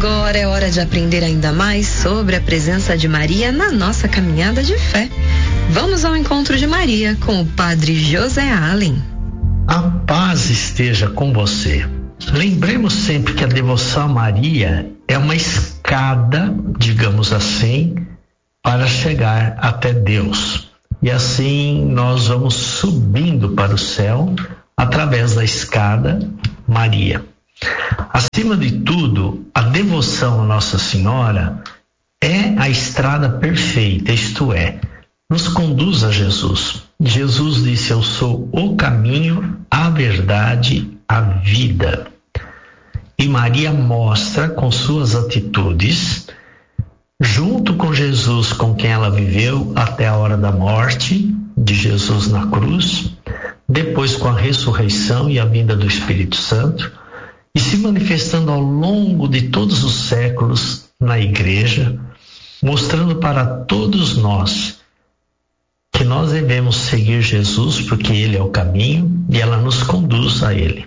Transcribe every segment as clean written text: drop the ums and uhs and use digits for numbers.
agora é hora de aprender ainda mais sobre a presença de Maria na nossa caminhada de fé. Vamos ao encontro de Maria com o Padre José Allen. A paz esteja com você. Lembremos sempre que a devoção a Maria é uma escada, digamos assim, para chegar até Deus. E assim nós vamos subindo para o céu através da escada Maria. Acima de tudo, a devoção a Nossa Senhora é a estrada perfeita, isto é, nos conduz a Jesus. Jesus disse: eu sou o caminho, a verdade, a vida. E Maria mostra com suas atitudes, junto com Jesus, com quem ela viveu até a hora da morte de Jesus na cruz, depois com a ressurreição e a vinda do Espírito Santo, e se manifestando ao longo de todos os séculos na Igreja, mostrando para todos nós que nós devemos seguir Jesus porque Ele é o caminho e ela nos conduz a Ele.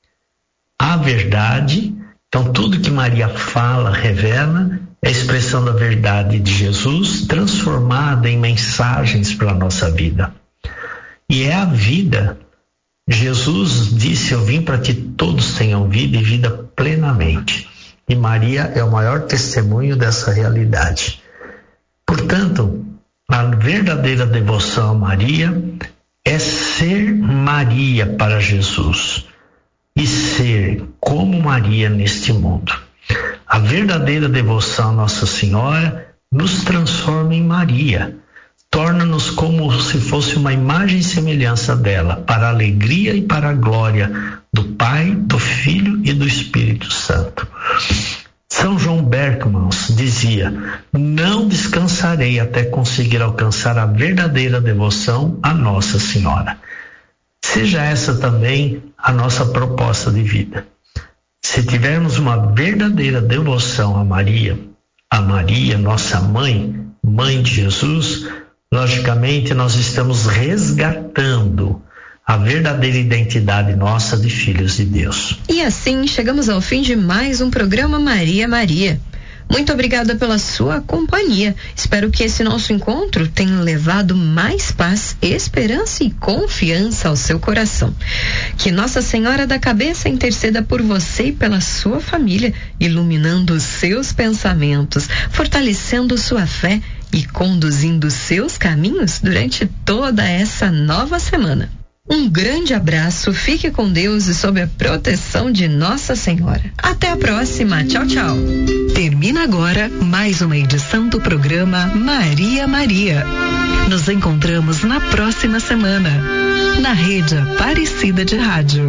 A verdade, então tudo que Maria fala, revela, é a expressão da verdade de Jesus transformada em mensagens para a nossa vida. E é a vida. Jesus disse: eu vim para que todos tenham vida e vida plenamente. E Maria é o maior testemunho dessa realidade. Portanto, a verdadeira devoção a Maria é ser Maria para Jesus e ser como Maria neste mundo. A verdadeira devoção a Nossa Senhora nos transforma em Maria, torna-nos como se fosse uma imagem e semelhança dela, para a alegria e para a glória do Pai, do Filho e do Espírito Santo. São João Berckmans dizia: não descansarei até conseguir alcançar a verdadeira devoção a Nossa Senhora. Seja essa também a nossa proposta de vida. Se tivermos uma verdadeira devoção a Maria, nossa mãe, mãe de Jesus, logicamente nós estamos resgatando a verdadeira identidade nossa de filhos de Deus. E assim chegamos ao fim de mais um programa Maria Maria. Muito obrigada pela sua companhia. Espero que esse nosso encontro tenha levado mais paz, esperança e confiança ao seu coração. Que Nossa Senhora da Cabeça interceda por você e pela sua família, iluminando os seus pensamentos, fortalecendo sua fé e conduzindo seus caminhos durante toda essa nova semana. Um grande abraço, fique com Deus e sob a proteção de Nossa Senhora. Até a próxima, tchau, tchau. Termina agora mais uma edição do programa Maria Maria. Nos encontramos na próxima semana, na Rede Aparecida de Rádio.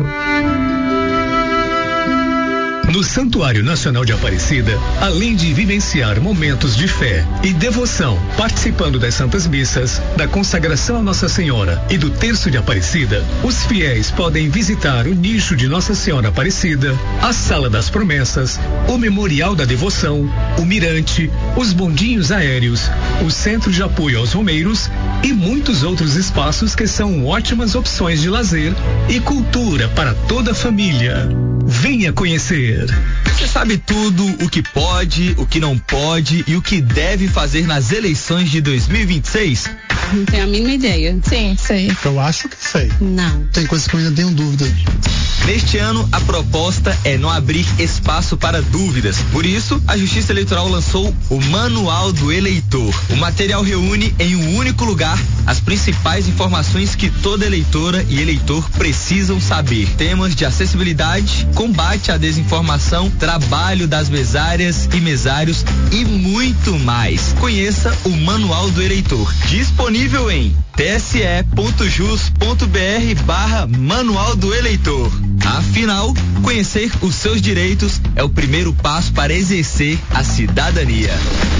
No Santuário Nacional de Aparecida, além de vivenciar momentos de fé e devoção, participando das Santas Missas, da consagração a Nossa Senhora e do Terço de Aparecida, os fiéis podem visitar o nicho de Nossa Senhora Aparecida, a Sala das Promessas, o Memorial da Devoção, o Mirante, os bondinhos aéreos, o Centro de Apoio aos Romeiros e muitos outros espaços que são ótimas opções de lazer e cultura para toda a família. Venha conhecer. Você sabe tudo o que pode, o que não pode e o que deve fazer nas eleições de 2026? Não tenho a mínima ideia. Sim, sei. Eu acho que sei. Não. Tem coisas que eu ainda tenho dúvida. Neste ano, a proposta é não abrir espaço para dúvidas. Por isso, a Justiça Eleitoral lançou o Manual do Eleitor. O material reúne em um único lugar as principais informações que toda eleitora e eleitor precisam saber. Temas de acessibilidade, combate à desinformação, trabalho das mesárias e mesários e muito mais. Conheça o Manual do Eleitor. Disponível em tse.jus.br/Manual do Eleitor. Afinal, conhecer os seus direitos é o primeiro passo para exercer a cidadania.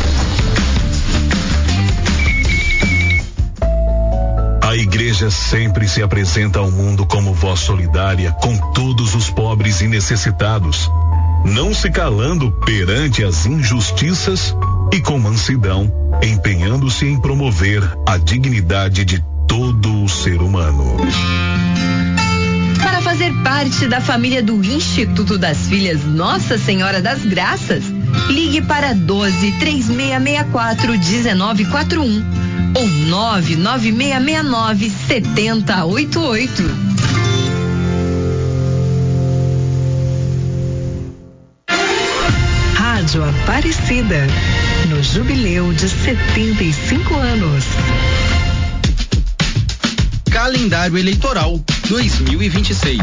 A Igreja sempre se apresenta ao mundo como voz solidária com todos os pobres e necessitados, não se calando perante as injustiças e com mansidão, empenhando-se em promover a dignidade de todo o ser humano. Para fazer parte da família do Instituto das Filhas Nossa Senhora das Graças, Ligue para 12-3664-1941 ou 99669-7088. Rádio Aparecida, no jubileu de 75 anos. Calendário Eleitoral 2026.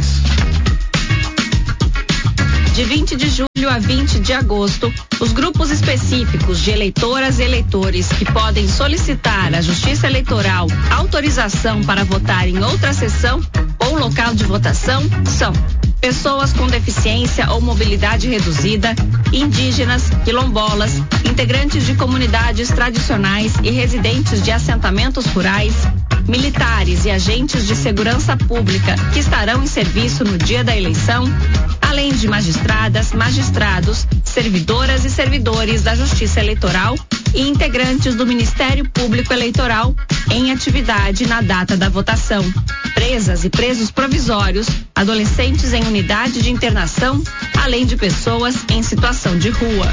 De 20 de julho a 20 de agosto, os grupos específicos de eleitoras e eleitores que podem solicitar à Justiça Eleitoral autorização para votar em outra sessão ou local de votação são pessoas com deficiência ou mobilidade reduzida, indígenas, quilombolas, integrantes de comunidades tradicionais e residentes de assentamentos rurais, militares e agentes de segurança pública que estarão em serviço no dia da eleição, além de magistradas, magistrados, servidoras e servidores da Justiça Eleitoral e integrantes do Ministério Público Eleitoral em atividade na data da votação, presas e presos provisórios, adolescentes em unidade de internação, além de pessoas em situação de rua.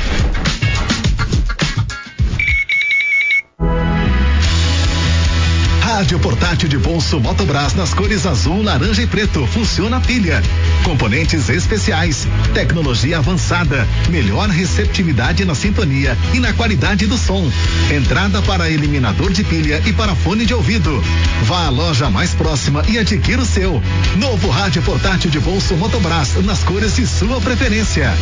Rádio portátil de bolso Motobras nas cores azul, laranja e preto. Funciona a pilha. Componentes especiais. Tecnologia avançada. Melhor receptividade na sintonia e na qualidade do som. Entrada para eliminador de pilha e para fone de ouvido. Vá à loja mais próxima e adquira o seu. Novo rádio portátil de bolso Motobras nas cores de sua preferência.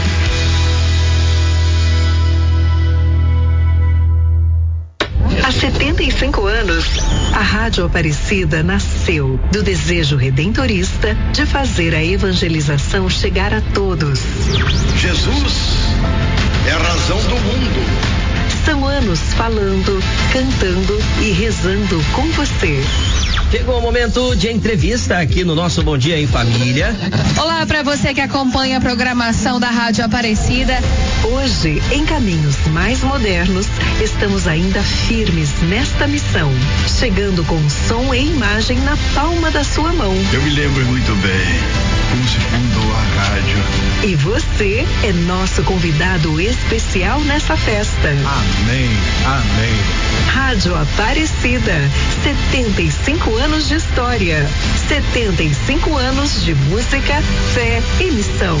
Há 75 anos, a Rádio Aparecida nasceu do desejo redentorista de fazer a evangelização chegar a todos. Jesus é a razão do mundo. São anos falando, cantando e rezando com você. Chegou o momento de entrevista aqui no nosso Bom Dia em Família. Olá para você que acompanha a programação da Rádio Aparecida. Hoje, em caminhos mais modernos, estamos ainda firmes nesta missão, chegando com som e imagem na palma da sua mão. Eu me lembro muito bem como se fundou a rádio. E você é nosso convidado especial nessa festa. Amém, amém. Rádio Aparecida, 75 anos de história, 75 anos de música, fé e missão.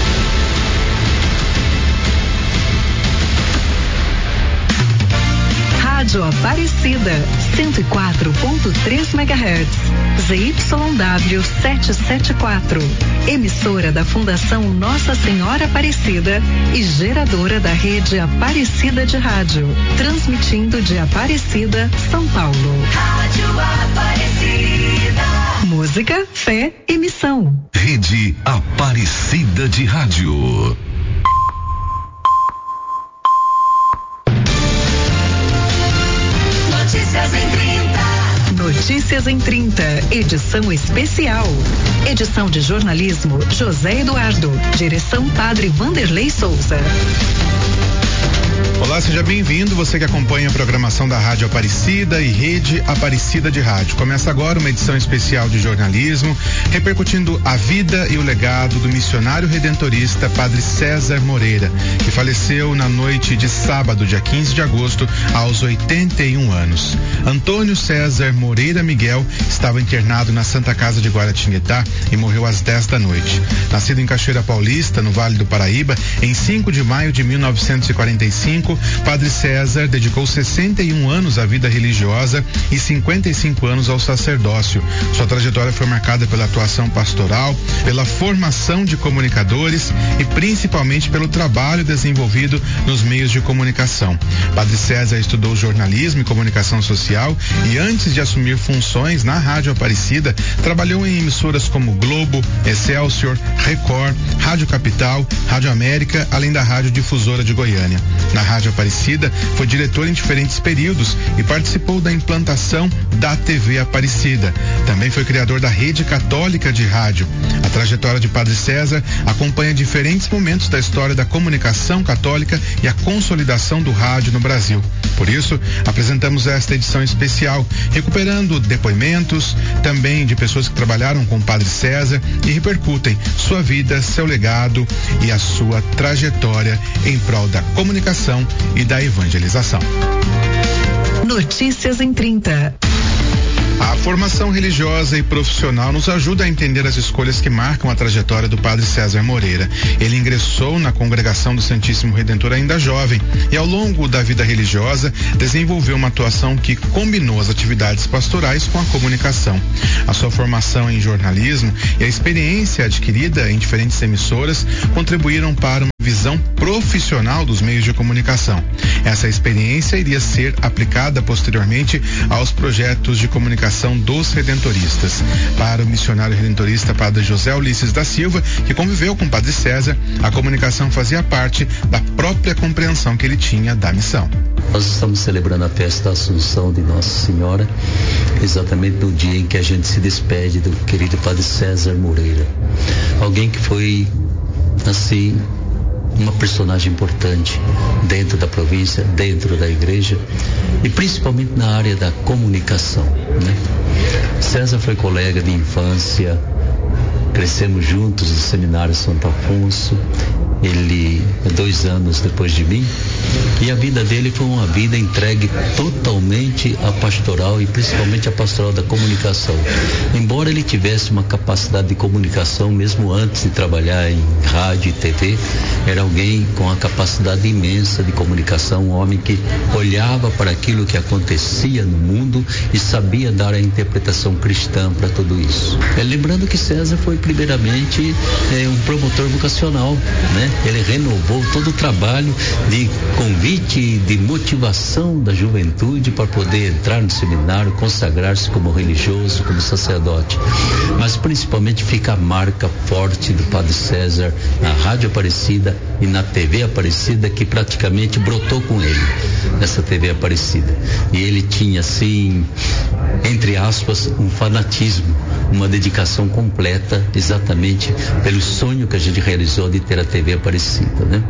Rádio Aparecida, 104.3 MHz, ZYW 774, emissora da Fundação Nossa Senhora Aparecida e geradora da rede Aparecida de Rádio, transmitindo de Aparecida, São Paulo. Rádio Aparecida. Música, fé e missão. Rede Aparecida de Rádio. Notícias em 30, edição especial. Edição de jornalismo José Eduardo. Direção Padre Vanderlei Souza. Olá, seja bem-vindo, você que acompanha a programação da Rádio Aparecida e Rede Aparecida de Rádio. Começa agora uma edição especial de jornalismo, repercutindo a vida e o legado do missionário redentorista Padre César Moreira, que faleceu na noite de sábado, dia 15 de agosto, aos 81 anos. Antônio César Moreira Miguel estava internado na Santa Casa de Guaratinguetá e morreu às 10 da noite. Nascido em Cachoeira Paulista, no Vale do Paraíba, em 5 de maio de 1945, Padre César dedicou 61 anos à vida religiosa e 55 anos ao sacerdócio. Sua trajetória foi marcada pela atuação pastoral, pela formação de comunicadores e principalmente pelo trabalho desenvolvido nos meios de comunicação. Padre César estudou jornalismo e comunicação social e antes de assumir funções na Rádio Aparecida, trabalhou em emissoras como Globo, Excelsior, Record, Rádio Capital, Rádio América, além da Rádio Difusora de Goiânia. Na Rádio Aparecida, foi diretor em diferentes períodos e participou da implantação da TV Aparecida. Também foi criador da Rede Católica de Rádio. A trajetória de Padre César acompanha diferentes momentos da história da comunicação católica e a consolidação do rádio no Brasil. Por isso, apresentamos esta edição especial, recuperando depoimentos, membros, também de pessoas que trabalharam com o Padre César e repercutem sua vida, seu legado e a sua trajetória em prol da comunicação e da evangelização. Notícias em 30. A formação religiosa e profissional nos ajuda a entender as escolhas que marcam a trajetória do Padre César Moreira. Ele ingressou na Congregação do Santíssimo Redentor ainda jovem e, ao longo da vida religiosa, desenvolveu uma atuação que combinou as atividades pastorais com a comunicação. A sua formação em jornalismo e a experiência adquirida em diferentes emissoras contribuíram para uma visão profissional dos meios de comunicação. Essa experiência iria ser aplicada posteriormente aos projetos de comunicação dos redentoristas. Para o missionário redentorista Padre José Ulisses da Silva, que conviveu com o Padre César, a comunicação fazia parte da própria compreensão que ele tinha da missão. Nós estamos celebrando a festa da Assunção de Nossa Senhora, exatamente no dia em que a gente se despede do querido Padre César Moreira. Alguém que foi, assim, uma personagem importante dentro da província, dentro da igreja e principalmente na área da comunicação, né? César foi colega de infância, crescemos juntos no Seminário Santo Afonso. Ele é 2 anos depois de mim e a vida dele foi uma vida entregue totalmente à pastoral e principalmente à pastoral da comunicação. Embora ele tivesse uma capacidade de comunicação mesmo antes de trabalhar em rádio e TV, era alguém com uma capacidade imensa de comunicação, um homem que olhava para aquilo que acontecia no mundo e sabia dar a interpretação cristã para tudo isso. Lembrando que César foi primeiramente um promotor vocacional, né? Ele renovou todo o trabalho de convite, de motivação da juventude para poder entrar no seminário, consagrar-se como religioso, como sacerdote. Mas principalmente fica a marca forte do Padre César na Rádio Aparecida e na TV Aparecida, que praticamente brotou com ele, nessa TV Aparecida. E ele tinha, assim, entre aspas, um fanatismo, uma dedicação completa, exatamente pelo sonho que a gente realizou de ter a TV Aparecida, né?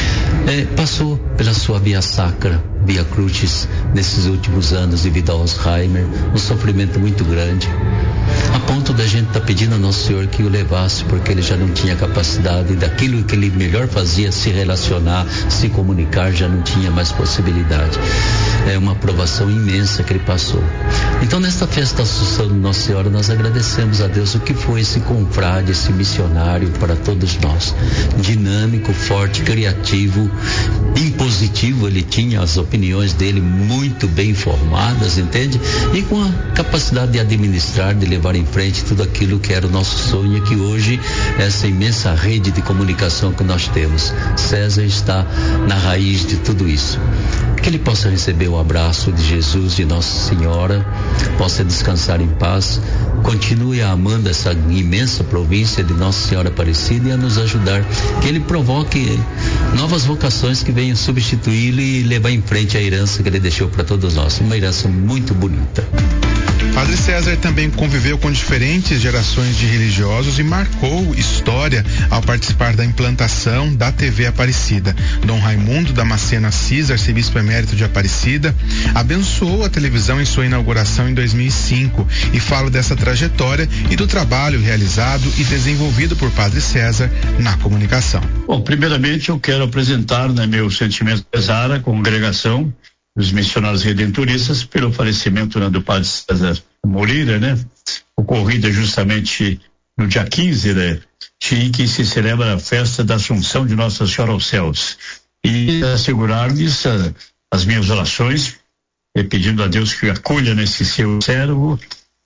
Passou pela sua via sacra, via crucis, nesses últimos anos devido ao Alzheimer, um sofrimento muito grande, a ponto da gente estar pedindo ao Nosso Senhor que o levasse, porque ele já não tinha capacidade daquilo que ele melhor fazia, se relacionar, se comunicar, já não tinha mais possibilidade. É uma provação imensa que ele passou. Então, nesta festa da Assunção de Nossa Senhora, nós agradecemos a Deus o que foi esse confrade, esse missionário para todos nós. Dinâmico, forte, criativo, impositivo, ele tinha as opiniões dele muito bem formadas, entende? E com a capacidade de administrar, de levar em frente tudo aquilo que era o nosso sonho, que hoje, essa imensa rede de comunicação que nós temos. César está na raiz de tudo isso. Que ele possa receber o abraço de Jesus, de Nossa Senhora, possa descansar em paz, continue amando essa imensa província de Nossa Senhora Aparecida e a nos ajudar, que ele provoque novas vocações que venham substituí-lo e levar em frente a herança que ele deixou para todos nós, uma herança muito bonita. Padre César também conviveu com diferentes gerações de religiosos e marcou história ao participar da implantação da TV Aparecida. Dom Raimundo Damasceno Assis, arcebispo emérito de Aparecida, abençoou a televisão em sua inauguração em 2005 e fala dessa trajetória e do trabalho realizado e desenvolvido por Padre César na comunicação. Bom, primeiramente eu quero apresentar, meu sentimento de pesar à congregação dos missionários redentoristas pelo falecimento do Padre César Moreira, ocorrida justamente no dia 15, em que se celebra a festa da Assunção de Nossa Senhora aos Céus. E assegurar-lhes as minhas orações, pedindo a Deus que acolha nesse seu servo,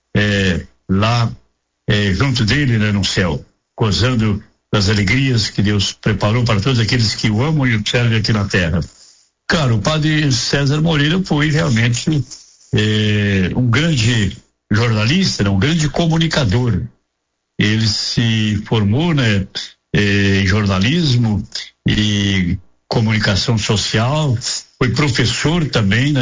lá junto dele, no céu, gozando das alegrias que Deus preparou para todos aqueles que o amam e o servem aqui na terra. Cara, o Padre César Moreira foi realmente um grande jornalista, um grande comunicador. Ele se formou em jornalismo e comunicação social, foi professor também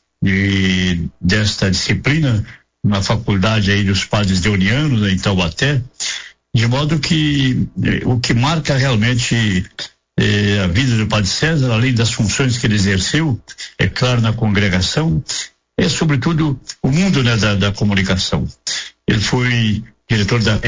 desta disciplina na faculdade aí dos Padres Deonianos, em Taubaté, de modo que o que marca realmente a vida do Padre César, além das funções que ele exerceu, é claro, na congregação, é sobretudo o mundo, né, da comunicação. Ele foi diretor da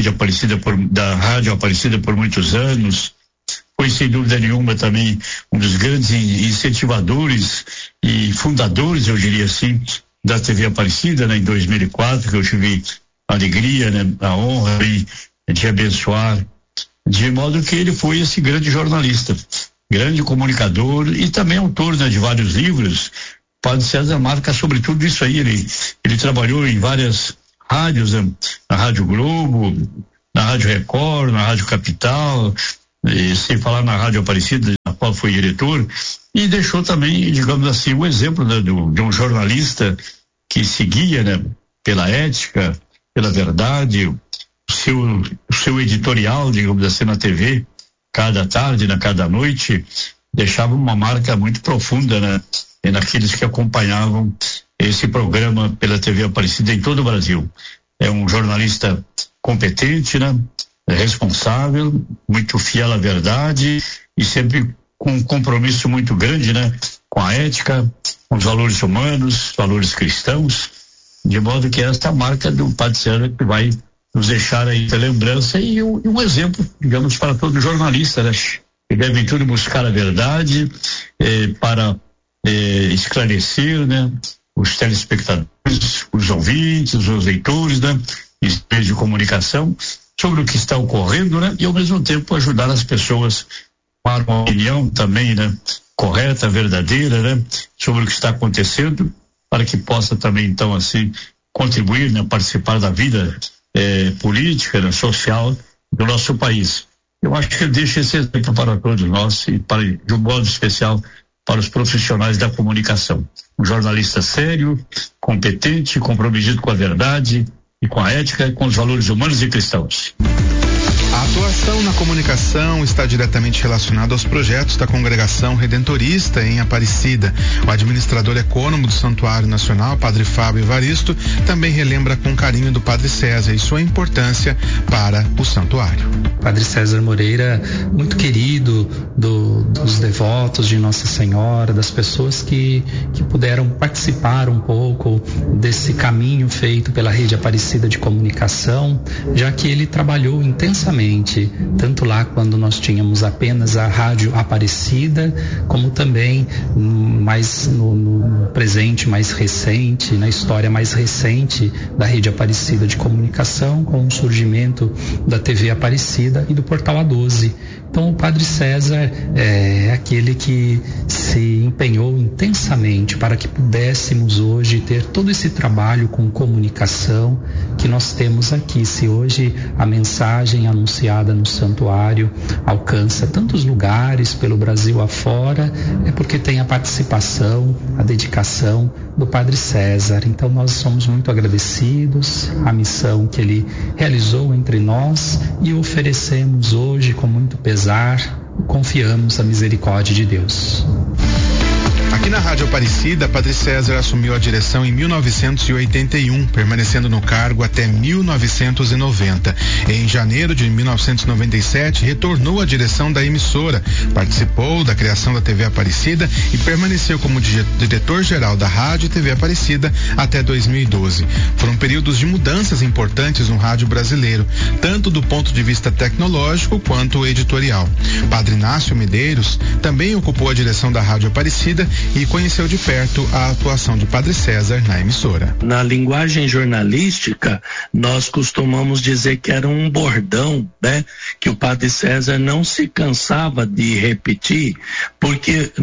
Rádio Aparecida por muitos anos, foi sem dúvida nenhuma também um dos grandes incentivadores e fundadores, eu diria assim, da TV Aparecida, né, em 2004, que eu tive a alegria, né, a honra de abençoar, de modo que ele foi esse grande jornalista, grande comunicador e também autor, né, de vários livros. Padre César marca sobretudo isso aí, ele trabalhou em várias rádios, né, na Rádio Globo, na Rádio Record, na Rádio Capital, sem falar na Rádio Aparecida, na qual foi diretor, e deixou também, digamos assim, o exemplo, né, de um jornalista que seguia, né, pela ética, pela verdade, o seu editorial, digamos assim, na TV, cada tarde, cada noite, deixava uma marca muito profunda, né, naqueles que acompanhavam esse programa pela TV Aparecida em todo o Brasil. É um jornalista competente, né, responsável, muito fiel à verdade e sempre com um compromisso muito grande, né, com a ética, com os valores humanos, valores cristãos, de modo que esta marca do Padre César que vai nos deixar aí a lembrança e um exemplo, digamos, para todo jornalista, né, que devem tudo buscar a verdade para esclarecer, né, os telespectadores, os ouvintes, os leitores, né, os meios de comunicação sobre o que está ocorrendo, né, e ao mesmo tempo ajudar as pessoas a uma opinião também, né, correta, verdadeira, né, sobre o que está acontecendo, para que possa também, então, assim, contribuir, né, participar da vida política, né, social do nosso país. Eu acho que eu deixo esse exemplo para todos nós e de um modo especial para os profissionais da comunicação. Um jornalista sério, competente, comprometido com a verdade e com a ética e com os valores humanos e cristãos. A atuação na comunicação está diretamente relacionada aos projetos da Congregação Redentorista em Aparecida. O administrador econômico do Santuário Nacional, Padre Fábio Evaristo, também relembra com carinho do Padre César e sua importância para o santuário. Padre César Moreira, muito querido dos devotos de Nossa Senhora, das pessoas que puderam participar um pouco desse caminho feito pela Rede Aparecida de Comunicação, já que ele trabalhou intensamente, tanto lá quando nós tínhamos apenas a Rádio Aparecida, como também mais no presente mais recente, na história mais recente da Rede Aparecida de Comunicação, com o surgimento da TV Aparecida e do Portal A12. Então o Padre César é aquele que se empenhou intensamente para que pudéssemos hoje ter todo esse trabalho com comunicação que nós temos aqui. Se hoje a mensagem anunciada no santuário alcança tantos lugares pelo Brasil afora, é porque tem a participação, a dedicação do Padre César. Então nós somos muito agradecidos à missão que ele realizou entre nós e oferecemos hoje com muito pesar, confiamos a misericórdia de Deus. Aqui na Rádio Aparecida, Padre César assumiu a direção em 1981, permanecendo no cargo até 1990. Em janeiro de 1997, retornou à direção da emissora, participou da criação da TV Aparecida e permaneceu como diretor-geral da Rádio e TV Aparecida até 2012. Foram períodos de mudanças importantes no rádio brasileiro, tanto do ponto de vista tecnológico quanto editorial. Padre Inácio Medeiros também ocupou a direção da Rádio Aparecida e conheceu de perto a atuação de Padre César na emissora. Na linguagem jornalística, nós costumamos dizer que era um bordão, né? Que o Padre César não se cansava de repetir, porque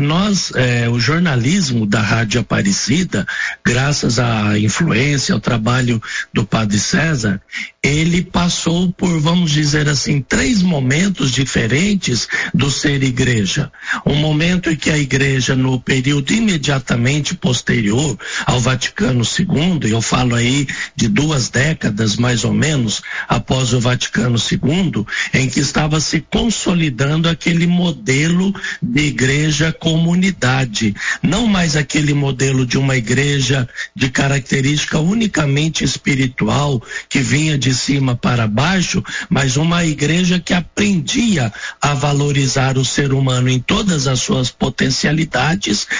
o jornalismo da Rádio Aparecida, graças à influência, ao trabalho do Padre César, ele passou por, vamos dizer assim, 3 momentos diferentes do ser igreja. Um momento em que a igreja, no período imediatamente posterior ao Vaticano II, e eu falo aí de 2 décadas mais ou menos após o Vaticano II, em que estava se consolidando aquele modelo de igreja comunidade, não mais aquele modelo de uma igreja de característica unicamente espiritual que vinha de cima para baixo, mas uma igreja que aprendia a valorizar o ser humano em todas as suas potencialidades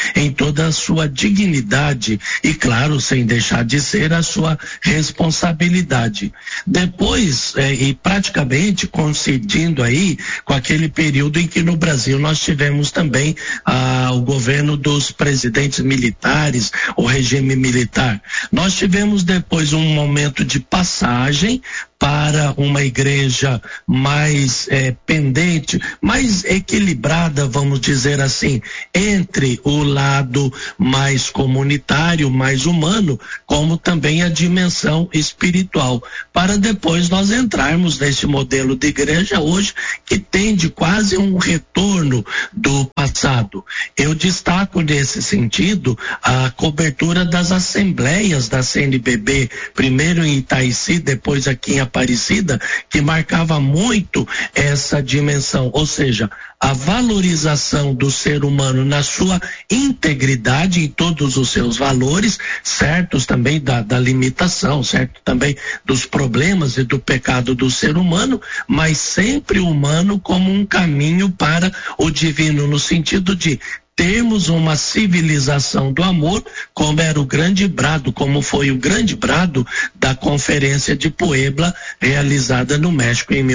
em toda a sua dignidade e, claro, sem deixar de ser a sua responsabilidade. Depois, e praticamente coincidindo aí com aquele período em que no Brasil nós tivemos também o governo dos presidentes militares, o regime militar. Nós tivemos depois um momento de passagem para uma igreja mais pendente, mais equilibrada, vamos dizer assim, entre o lado mais comunitário, mais humano, como também a dimensão espiritual, para depois nós entrarmos nesse modelo de igreja hoje que tende quase um retorno do passado. Eu destaco nesse sentido a cobertura das assembleias da CNBB, primeiro em Itaici, depois aqui em Aparecida, que marcava muito essa dimensão, ou seja, a valorização do ser humano na sua integridade, em todos os seus valores, certos também da limitação, certo também dos problemas e do pecado do ser humano, mas sempre humano como um caminho para o divino, no sentido de termos uma civilização do amor, como era o grande brado, como foi o grande brado da Conferência de Puebla, realizada no México em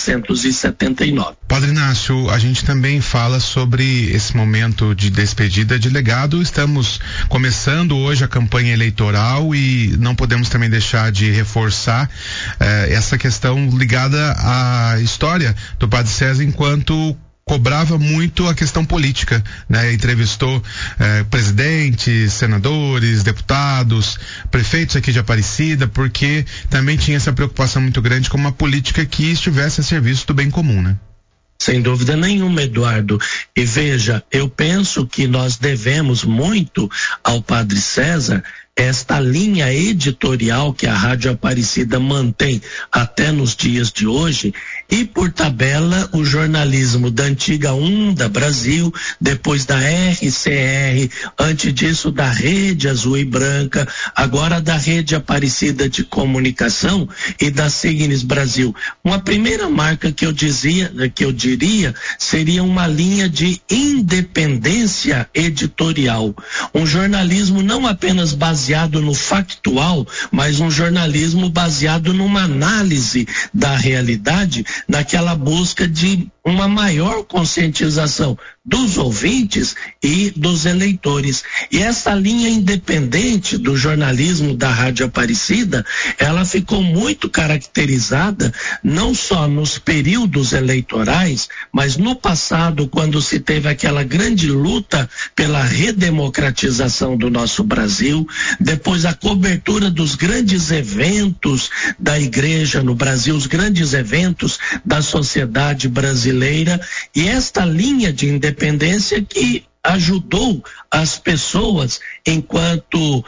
1979. Padre Inácio, a gente também fala sobre esse momento de despedida de legado. Estamos começando hoje a campanha eleitoral e não podemos também deixar de reforçar essa questão ligada à história do Padre César enquanto cobrava muito a questão política, né? Entrevistou presidentes, senadores, deputados, prefeitos aqui de Aparecida, porque também tinha essa preocupação muito grande com uma política que estivesse a serviço do bem comum, né? Sem dúvida nenhuma, Eduardo. E veja, eu penso que nós devemos muito ao Padre César esta linha editorial que a Rádio Aparecida mantém até nos dias de hoje e, por tabela, o jornalismo da antiga Onda Brasil, depois da RCR, antes disso da Rede Azul e Branca, agora da Rede Aparecida de Comunicação e da Signes Brasil. Uma primeira marca que eu diria seria uma linha de independência editorial. Um jornalismo não apenas baseado no factual, mas um jornalismo baseado numa análise da realidade, naquela busca de uma maior conscientização dos ouvintes e dos eleitores. E essa linha independente do jornalismo da Rádio Aparecida, ela ficou muito caracterizada não só nos períodos eleitorais, mas no passado, quando se teve aquela grande luta pela redemocratização do nosso Brasil, depois a cobertura dos grandes eventos da igreja no Brasil, os grandes eventos da sociedade brasileira, e esta linha de independência que ajudou as pessoas, enquanto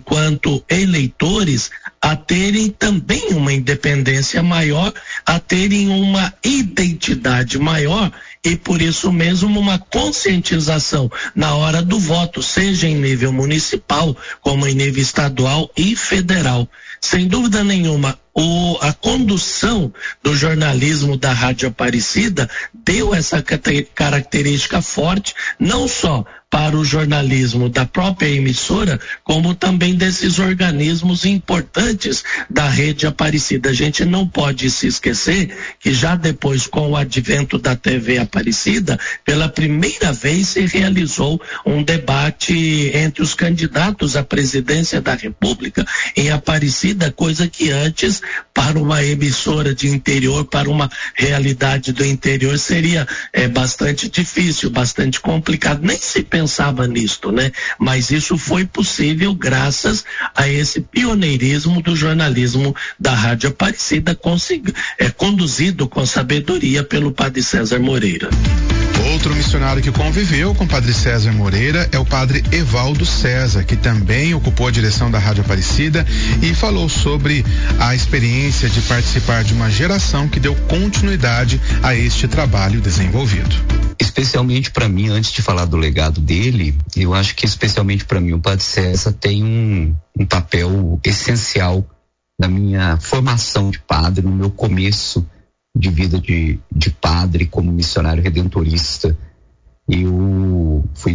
eleitores, a terem também uma independência maior, a terem uma identidade maior e, por isso mesmo, uma conscientização na hora do voto, seja em nível municipal, como em nível estadual e federal. Sem dúvida nenhuma, a condução do jornalismo da Rádio Aparecida deu essa característica forte, não só para o jornalismo da própria emissora, como também desses organismos importantes da Rede Aparecida. A gente não pode se esquecer que já depois, com o advento da TV Aparecida, pela primeira vez se realizou um debate entre os candidatos à presidência da República em Aparecida, coisa que antes, para uma emissora de interior, para uma realidade do interior, seria bastante difícil, bastante complicado. Nem se pensava nisto, né? Mas isso foi possível graças a esse pioneirismo do jornalismo da Rádio Aparecida, conduzido com sabedoria pelo Padre César Moreira. Outro missionário que conviveu com o Padre César Moreira é o Padre Evaldo César, que também ocupou a direção da Rádio Aparecida e falou sobre a experiência de participar de uma geração que deu continuidade a este trabalho desenvolvido. Especialmente para mim, antes de falar do legado dele, eu acho que especialmente para mim o Padre César tem um papel essencial na minha formação de padre, no meu começo de vida de padre como missionário redentorista. Eu fui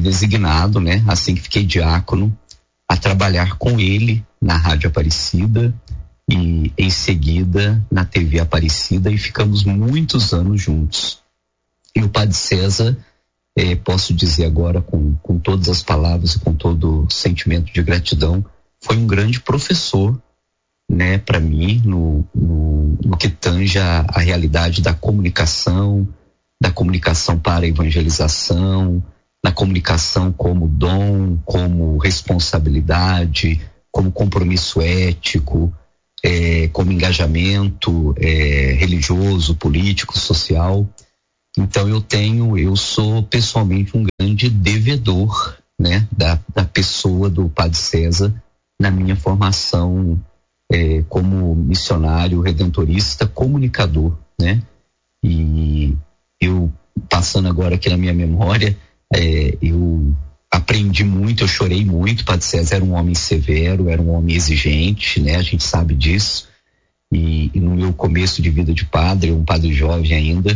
designado, né, assim que fiquei diácono, a trabalhar com ele na Rádio Aparecida e em seguida na TV Aparecida, e ficamos muitos anos juntos. E o Padre César, posso dizer agora com todas as palavras e com todo o sentimento de gratidão, foi um grande professor, né, para mim, no que tange a realidade da comunicação para a evangelização, na comunicação como dom, como responsabilidade, como compromisso ético, como engajamento religioso, político, social. Então eu sou pessoalmente um grande devedor, né, da pessoa do Padre César na minha formação como missionário redentorista, comunicador, né? E eu, passando agora aqui na minha memória, eu aprendi muito, eu chorei muito. Padre César era um homem severo, era um homem exigente, né? A gente sabe disso. E no meu começo de vida de padre, um padre jovem ainda,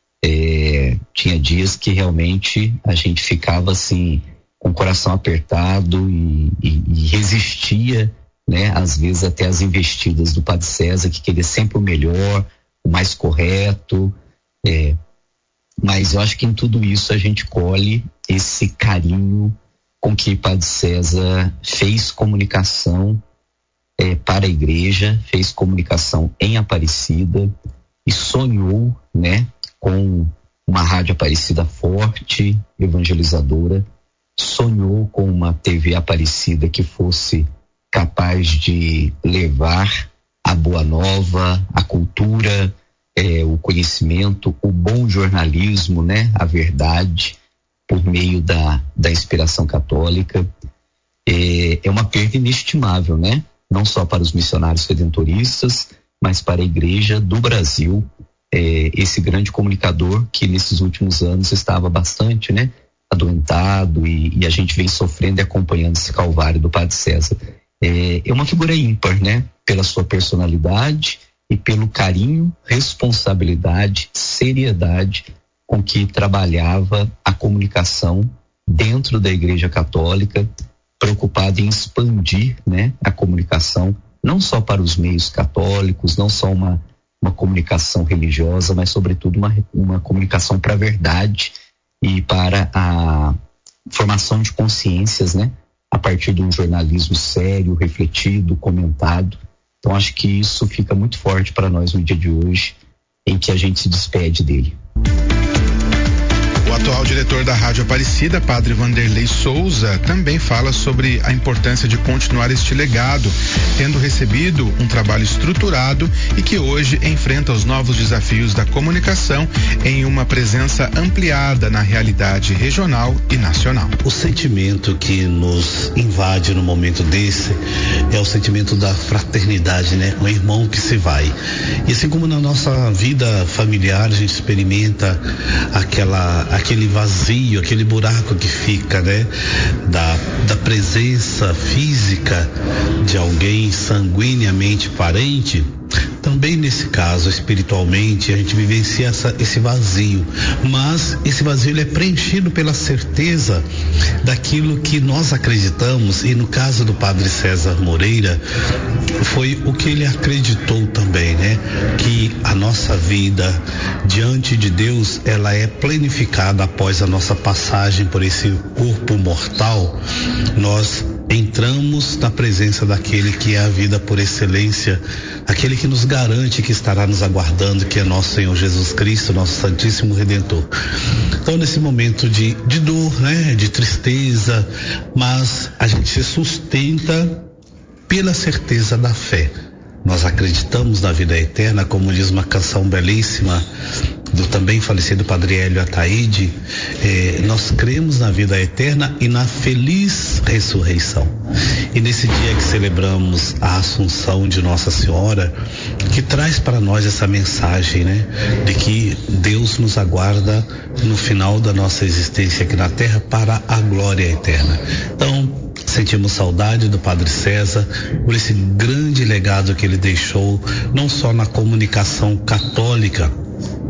tinha dias que realmente a gente ficava assim, com o coração apertado e resistia, né? Às vezes até as investidas do Padre César, que queria sempre o melhor, o mais correto, mas eu acho que em tudo isso a gente colhe esse carinho com que Padre César fez comunicação para a igreja, fez comunicação em Aparecida e sonhou, né, com uma rádio Aparecida forte, evangelizadora, sonhou com uma TV Aparecida que fosse capaz de levar a boa nova, a cultura, o conhecimento, o bom jornalismo, né, a verdade, por meio da inspiração católica. É uma perda inestimável, né? Não só para os missionários redentoristas, mas para a Igreja do Brasil. Esse grande comunicador que nesses últimos anos estava bastante, né, adoentado, e a gente vem sofrendo e acompanhando esse calvário do Padre César. É uma figura ímpar, né? Pela sua personalidade e pelo carinho, responsabilidade, seriedade com que trabalhava a comunicação dentro da Igreja Católica, preocupado em expandir, né, a comunicação não só para os meios católicos, não só uma comunicação religiosa, mas sobretudo uma comunicação para a verdade e para a formação de consciências, né, a partir de um jornalismo sério, refletido, comentado. Então acho que isso fica muito forte para nós no dia de hoje, em que a gente se despede dele. O atual diretor da Rádio Aparecida, Padre Vanderlei Souza, também fala sobre a importância de continuar este legado, tendo recebido um trabalho estruturado e que hoje enfrenta os novos desafios da comunicação em uma presença ampliada na realidade regional e nacional. O sentimento que nos invade no momento desse é o sentimento da fraternidade, né? Um irmão que se vai. E assim como na nossa vida familiar a gente experimenta aquele vazio, aquele buraco que fica, né, da presença física de alguém sanguineamente parente, também nesse caso, espiritualmente, a gente vivencia esse vazio, mas esse vazio ele é preenchido pela certeza daquilo que nós acreditamos, e no caso do Padre César Moreira, foi o que ele acreditou também, né? Que a nossa vida diante de Deus, ela é planificada após a nossa passagem por esse corpo mortal. Nós entramos na presença daquele que é a vida por excelência, aquele que nos garante que estará nos aguardando, que é nosso Senhor Jesus Cristo, nosso Santíssimo Redentor. Então, nesse momento de dor, né, de tristeza, mas a gente se sustenta pela certeza da fé. Nós acreditamos na vida eterna, como diz uma canção belíssima do também falecido Padre Hélio Ataíde, nós cremos na vida eterna e na feliz ressurreição. E nesse dia que celebramos a Assunção de Nossa Senhora, que traz para nós essa mensagem, né, de que Deus nos aguarda no final da nossa existência aqui na Terra para a glória eterna. Então, sentimos saudade do Padre César por esse grande legado que ele deixou, não só na comunicação católica,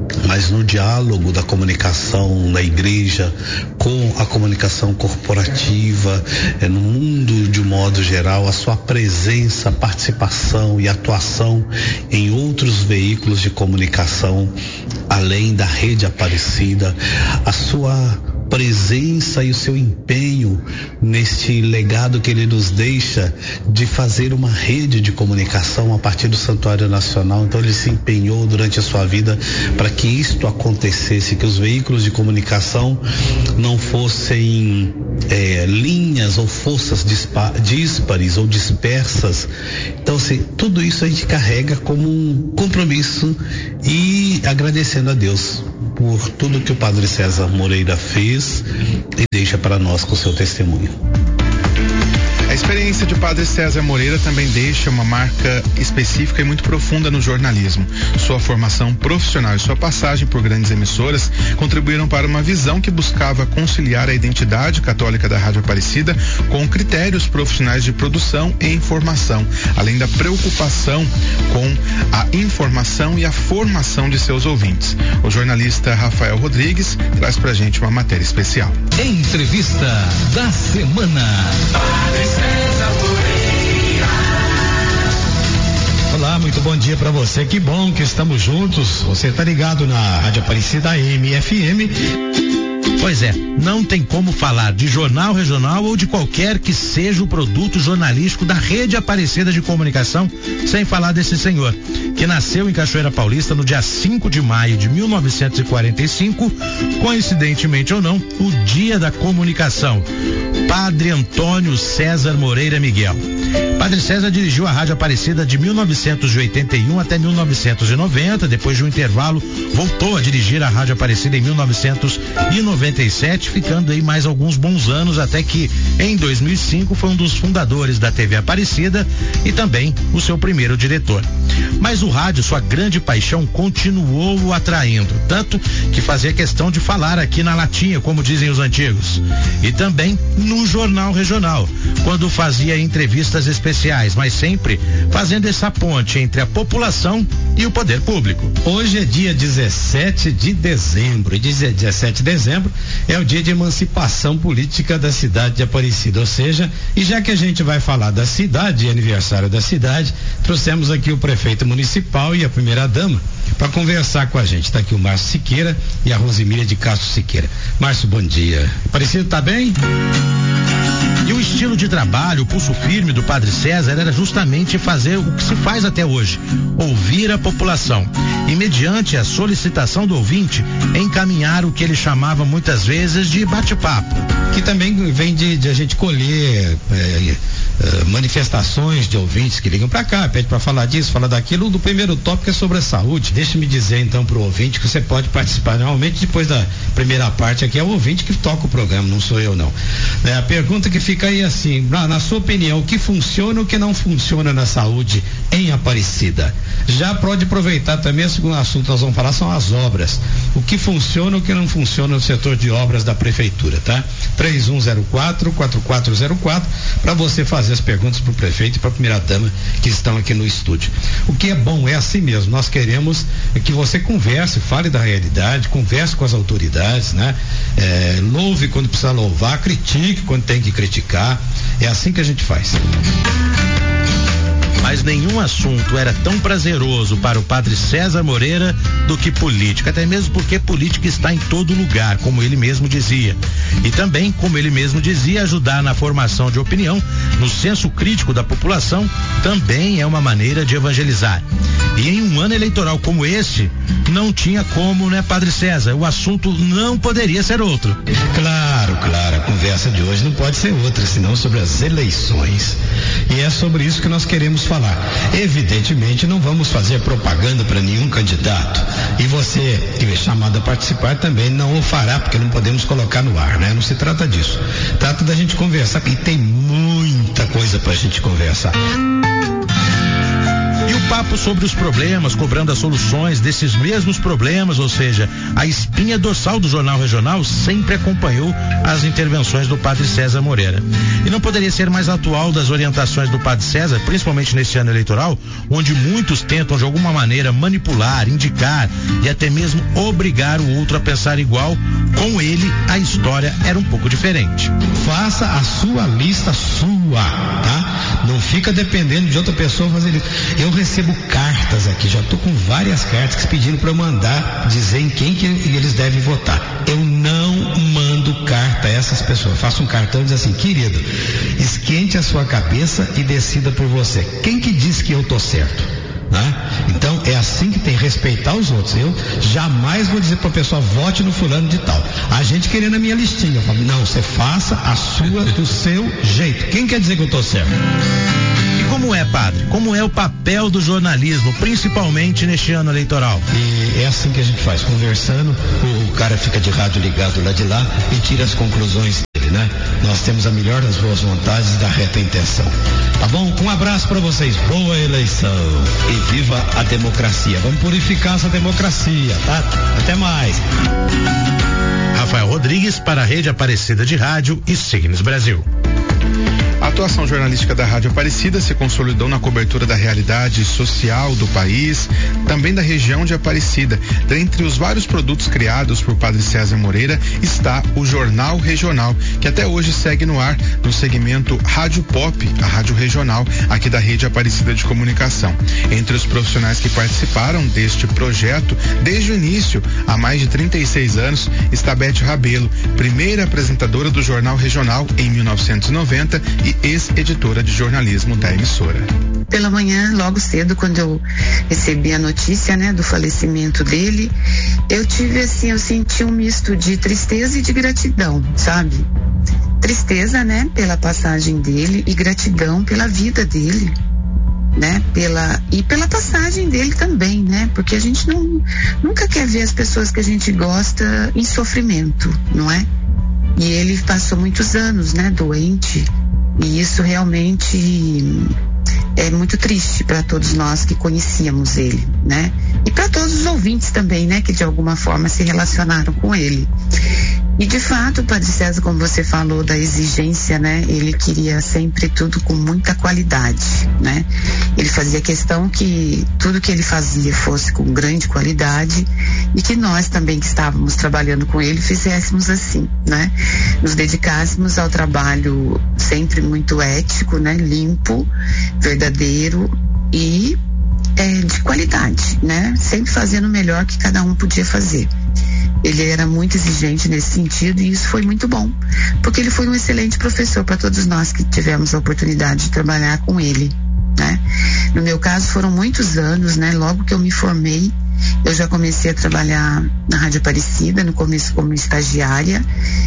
mas no diálogo da comunicação da igreja com a comunicação corporativa, no mundo de um modo geral, a sua presença, participação e atuação em outros veículos de comunicação, além da Rede Aparecida, a sua presença e o seu empenho neste legado que ele nos deixa de fazer uma rede de comunicação a partir do Santuário Nacional. Então ele se empenhou durante a sua vida para que isto acontecesse, que os veículos de comunicação não fossem linhas ou forças díspares ou dispersas. Então assim, tudo isso a gente carrega como um compromisso e agradecendo a Deus por tudo que o Padre César Moreira fez e deixa para nós com o seu testemunho. A experiência de Padre César Moreira também deixa uma marca específica e muito profunda no jornalismo. Sua formação profissional e sua passagem por grandes emissoras contribuíram para uma visão que buscava conciliar a identidade católica da Rádio Aparecida com critérios profissionais de produção e informação, além da preocupação com a informação e a formação de seus ouvintes. O jornalista Rafael Rodrigues traz pra gente uma matéria especial. Entrevista da semana. Olá, muito bom dia para você. Que bom que estamos juntos. Você está ligado na Rádio Aparecida AM e FM. Pois é, não tem como falar de jornal regional ou de qualquer que seja o produto jornalístico da Rede Aparecida de Comunicação sem falar desse senhor, que nasceu em Cachoeira Paulista no dia 5 de maio de 1945, coincidentemente ou não, o Dia da Comunicação. Padre Antônio César Moreira Miguel. Padre César dirigiu a Rádio Aparecida de 1981 até 1990, depois de um intervalo voltou a dirigir a Rádio Aparecida em 1997, ficando aí mais alguns bons anos, até que em 2005 foi um dos fundadores da TV Aparecida e também o seu primeiro diretor. Mas o rádio, sua grande paixão, continuou o atraindo, tanto que fazia questão de falar aqui na latinha, como dizem os antigos, e também no jornal regional, quando fazia entrevistas especiais, mas sempre fazendo essa ponte entre a população e o poder público. Hoje é dia 17 de dezembro, e 17 de dezembro é o dia de emancipação política da cidade de Aparecida, ou seja, e já que a gente vai falar da cidade, aniversário da cidade, trouxemos aqui o prefeito municipal e a primeira dama para conversar com a gente. Está aqui o Márcio Siqueira e a Rosemília de Castro Siqueira. Márcio, bom dia. Aparecido, tá bem? E o estilo de trabalho, o pulso firme do Padre César era justamente fazer o que se faz até hoje, ouvir a população e, mediante a solicitação do ouvinte, encaminhar o que ele chamava muitas vezes de bate-papo. Que também vem de a gente colher manifestações de ouvintes que ligam para cá, pede para falar disso, falar daquilo. Do primeiro tópico é sobre a saúde. Deixa-me dizer então para o ouvinte que você pode participar. Normalmente depois da primeira parte aqui é o ouvinte que toca o programa, não sou eu não. A pergunta que fica aí assim, na sua opinião, o que funciona e o que não funciona na saúde em Aparecida? Já pode aproveitar também, o segundo assunto que nós vamos falar são as obras. O que funciona e o que não funciona no setor de obras da prefeitura, tá? 3104-4404 para você fazer as perguntas para o prefeito e para a primeira dama que estão aqui no estúdio. O que é bom é assim mesmo, nós queremos que você converse, fale da realidade, converse com as autoridades, né? Louve quando precisa louvar, critique quando tem que criticar, é assim que a gente faz. Mas nenhum assunto era tão prazeroso para o Padre César Moreira do que política, até mesmo porque política está em todo lugar, como ele mesmo dizia. E também, como ele mesmo dizia, ajudar na formação de opinião, no senso crítico da população, também é uma maneira de evangelizar. E em um ano eleitoral como este, não tinha como, né, Padre César? O assunto não poderia ser outro. Claro, a conversa de hoje não pode ser outra, senão sobre as eleições. E é sobre isso que nós queremos falar. Evidentemente não vamos fazer propaganda para nenhum candidato, e você que é chamado a participar também não o fará, porque não podemos colocar no ar, né? Não se trata disso, trata da gente conversar, e tem muita coisa pra gente conversar. E o papo sobre os problemas, cobrando as soluções desses mesmos problemas, ou seja, a espinha dorsal do Jornal Regional sempre acompanhou as intervenções do Padre César Moreira. E não poderia ser mais atual das orientações do Padre César, principalmente nesse ano eleitoral, onde muitos tentam de alguma maneira manipular, indicar e até mesmo obrigar o outro a pensar igual. Com ele, a história era um pouco diferente. Faça a sua lista sua, tá? Não fica dependendo de outra pessoa fazer isso. Eu recebo cartas aqui, já tô com várias cartas pedindo para eu mandar dizer em quem que eles devem votar. Eu não mando carta a essas pessoas. Faço um cartão e diz assim: querido, esquente a sua cabeça e decida por você. Quem que diz que eu tô certo? Né? Então é assim que tem que respeitar os outros. Eu jamais vou dizer para a pessoa: vote no fulano de tal. A gente querendo a minha listinha, eu falo: não, você faça a sua do seu jeito. Quem quer dizer que eu tô certo? E como é, padre? Como é o papel do jornalismo, principalmente neste ano eleitoral? E é assim que a gente faz, conversando, o cara fica de rádio ligado lá de lá e tira as conclusões dele, né? Nós temos a melhor das boas vontades e da reta intenção. Tá bom? Um abraço para vocês. Boa eleição e viva a democracia. Vamos purificar essa democracia, tá? Até mais. Rafael Rodrigues para a Rede Aparecida de Rádio e Signos Brasil. A atuação jornalística da Rádio Aparecida se consolidou na cobertura da realidade social do país, também da região de Aparecida. Dentre os vários produtos criados por Padre César Moreira está o Jornal Regional, que até hoje segue no ar no segmento Rádio Pop, a rádio regional aqui da Rede Aparecida de Comunicação. Entre os profissionais que participaram deste projeto desde o início, há mais de 36 anos, está Beth Rabelo, primeira apresentadora do Jornal Regional em 1990 e ex-editora de jornalismo da emissora. Pela manhã, logo cedo, quando eu recebi a notícia, né, do falecimento dele, eu senti um misto de tristeza e de gratidão, sabe? Tristeza, né, pela passagem dele e gratidão pela vida dele, né, pela passagem dele também, né, porque a gente nunca quer ver as pessoas que a gente gosta em sofrimento, não é? E ele passou muitos anos, né, doente. E isso realmente é muito triste para todos nós que conhecíamos ele, né? E para todos os ouvintes também, né? Que de alguma forma se relacionaram com ele. E de fato, o Padre César, como você falou da exigência, né? Ele queria sempre tudo com muita qualidade, né? Ele fazia questão que tudo que ele fazia fosse com grande qualidade e que nós também que estávamos trabalhando com ele fizéssemos assim, né? Nos dedicássemos ao trabalho sempre muito ético, né? Limpo, verdadeiro e de qualidade, né? Sempre fazendo o melhor que cada um podia fazer. Ele era muito exigente nesse sentido e isso foi muito bom, porque ele foi um excelente professor para todos nós que tivemos a oportunidade de trabalhar com ele, né? No meu caso foram muitos anos, né? Logo que eu me formei, eu já comecei a trabalhar na Rádio Aparecida, no começo como estagiária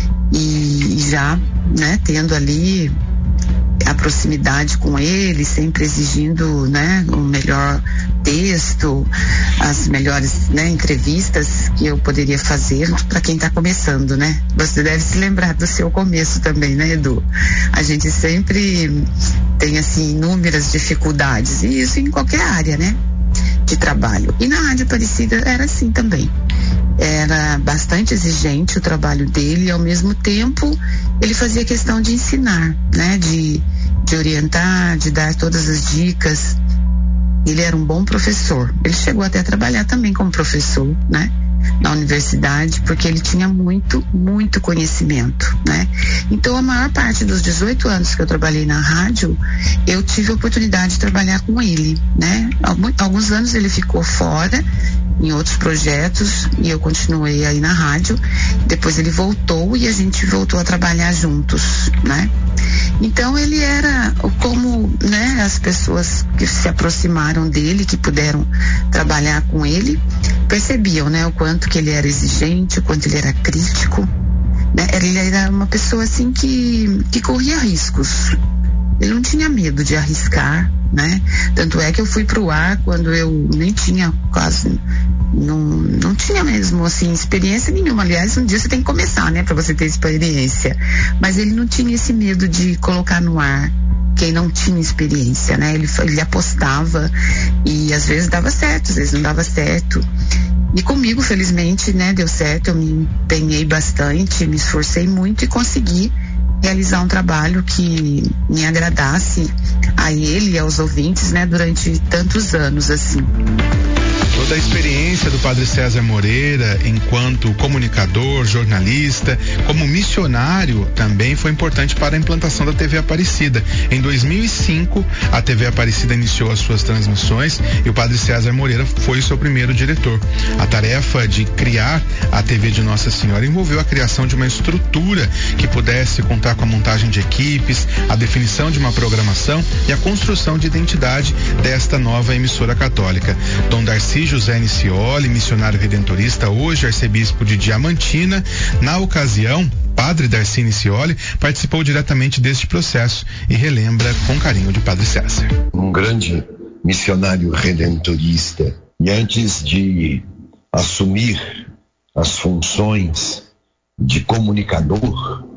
e já, né, tendo ali a proximidade com ele, sempre exigindo, né, o melhor texto, as melhores, né, entrevistas que eu poderia fazer para quem está começando, né? Você deve se lembrar do seu começo também, né, Edu? A gente sempre tem, assim, inúmeras dificuldades, e isso em qualquer área, né, de trabalho. E na Rádio Aparecida era assim também. Era bastante exigente o trabalho dele e ao mesmo tempo ele fazia questão de ensinar, né, de orientar, de dar todas as dicas. Ele era um bom professor. Ele chegou até a trabalhar também como professor, né, na universidade, porque ele tinha muito, muito conhecimento, né? Então, a maior parte dos 18 anos que eu trabalhei na rádio, eu tive a oportunidade de trabalhar com ele, né? Alguns anos ele ficou fora em outros projetos e eu continuei aí na rádio. Depois ele voltou e a gente voltou a trabalhar juntos, né? Então ele era como, né, as pessoas que se aproximaram dele, que puderam trabalhar com ele, percebiam, né, o quanto que ele era exigente, o quanto ele era crítico, né? Ele era uma pessoa assim que corria riscos. Ele não tinha medo de arriscar, né? Tanto é que eu fui pro ar quando eu nem tinha quase, não tinha mesmo, assim, experiência nenhuma. Aliás, um dia você tem que começar, né, para você ter experiência. Mas ele não tinha esse medo de colocar no ar quem não tinha experiência, né? Ele apostava e às vezes dava certo, às vezes não dava certo. E comigo, felizmente, né, deu certo. Eu me empenhei bastante, me esforcei muito e consegui realizar um trabalho que me agradasse a ele e aos ouvintes, né, durante tantos anos, assim. Toda a experiência do Padre César Moreira enquanto comunicador, jornalista, como missionário também foi importante para a implantação da TV Aparecida. Em 2005, a TV Aparecida iniciou as suas transmissões e o Padre César Moreira foi seu primeiro diretor. A tarefa de criar a TV de Nossa Senhora envolveu a criação de uma estrutura que pudesse contar com a montagem de equipes, a definição de uma programação e a construção de identidade desta nova emissora católica. Dom Darcy José Nicioli, missionário redentorista, hoje arcebispo de Diamantina. Na ocasião, Padre Darcy Nicioli participou diretamente deste processo e relembra com carinho de Padre César. Um grande missionário redentorista, e antes de assumir as funções de comunicador,